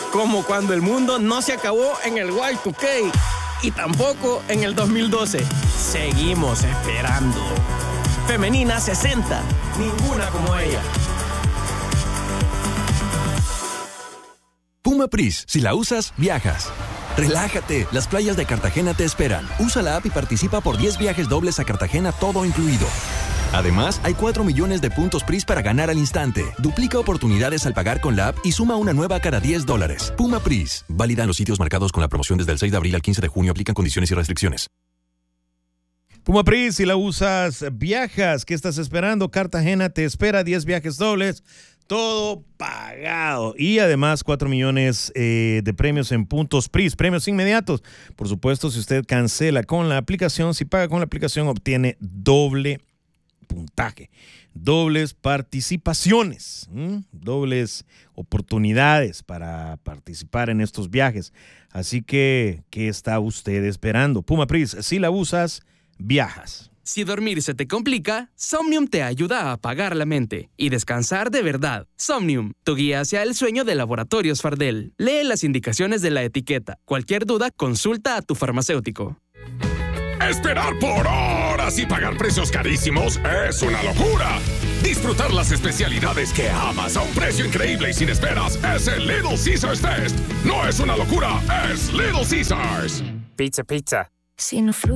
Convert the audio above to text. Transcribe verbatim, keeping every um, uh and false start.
Como cuando el mundo no se acabó en el Y dos K y tampoco en el dos mil doce. Seguimos esperando. Femenina sesenta, ninguna como ella. Puma Pris, si la usas, viajas. Relájate, las playas de Cartagena te esperan. Usa la app y participa por diez viajes dobles a Cartagena, todo incluido. Además, hay cuatro millones de puntos Pris para ganar al instante. Duplica oportunidades al pagar con la app y suma una nueva cada diez dólares. Puma Pris, válida en los sitios marcados con la promoción desde el seis de abril al quince de junio. Aplican condiciones y restricciones. Puma Pris, si la usas, viajas. ¿Qué estás esperando? Cartagena te espera, diez viajes dobles. Todo pagado. Y además cuatro millones eh, de premios en puntos Pris, premios inmediatos. Por supuesto, si usted cancela con la aplicación, si paga con la aplicación, obtiene doble puntaje, dobles participaciones, ¿m? dobles oportunidades para participar en estos viajes. Así que, ¿qué está usted esperando? Puma Pris, si la usas, viajas. Si dormir se te complica, Somnium te ayuda a apagar la mente y descansar de verdad. Somnium, tu guía hacia el sueño de Laboratorios Fardel. Lee las indicaciones de la etiqueta. Cualquier duda, consulta a tu farmacéutico. Esperar por horas y pagar precios carísimos es una locura. Disfrutar las especialidades que amas a un precio increíble y sin esperas es el Little Caesars Fest. No es una locura, es Little Caesars. Pizza, pizza. Si no fluye.